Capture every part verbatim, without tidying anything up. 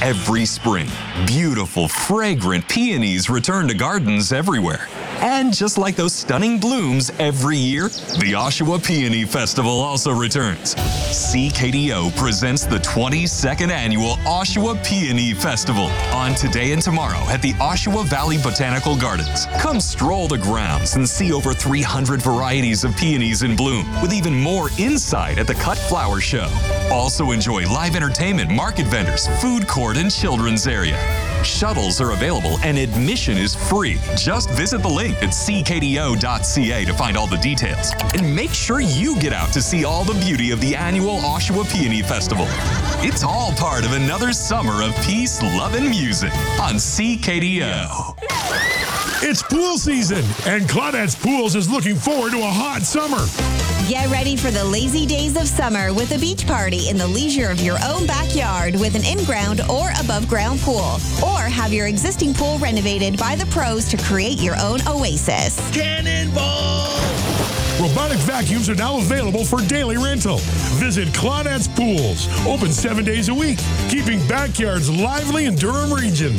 Every spring, beautiful, fragrant peonies return to gardens everywhere. And just like those stunning blooms every year, the Oshawa Peony Festival also returns. C K D O presents the twenty-second Annual Oshawa Peony Festival on today and tomorrow at the Oshawa Valley Botanical Gardens. Come stroll the grounds and see over three hundred varieties of peonies in bloom, with even more inside at the Cut Flower Show. Also enjoy live entertainment, market vendors, food court, and children's area. Shuttles are available and admission is free. Just visit the link at c k d o dot c a to find all the details. And make sure you get out to see all the beauty of the annual Oshawa Peony Festival. It's all part of another summer of peace, love, and music on C K D O. It's pool season, and Claudette's Pools is looking forward to a hot summer. Get ready for the lazy days of summer with a beach party in the leisure of your own backyard with an in-ground or above-ground pool. Or have your existing pool renovated by the pros to create your own oasis. Cannonball! Robotic vacuums are now available for daily rental. Visit Claudette's Pools, open seven days a week, keeping backyards lively in Durham region.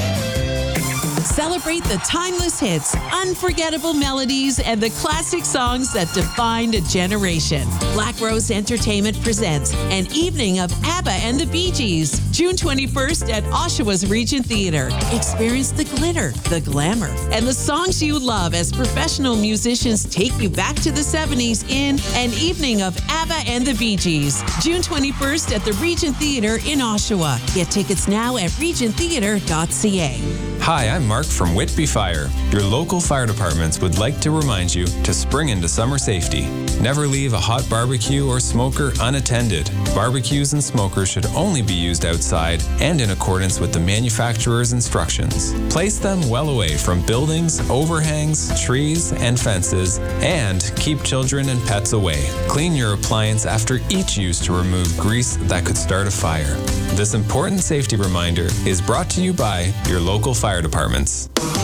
Celebrate the timeless hits, unforgettable melodies, and the classic songs that defined a generation. Black Rose Entertainment presents an evening of ABBA and the Bee Gees, June twenty-first at Oshawa's Regent Theatre. Experience the glitter, the glamour, and the songs you love as professional musicians take you back to the seventies in an evening of ABBA and the Bee Gees, June twenty-first at the Regent Theatre in Oshawa. Get tickets now at regent theatre dot c a. Hi, I'm Mark from Whitby Fire. Your local fire departments would like to remind you to spring into summer safety. Never leave a hot barbecue or smoker unattended. Barbecues and smokers should only be used outside and in accordance with the manufacturer's instructions. Place them well away from buildings, overhangs, trees, and fences, and keep children and pets away. Clean your appliance after each use to remove grease that could start a fire. This important safety reminder is brought to you by your local fire departments.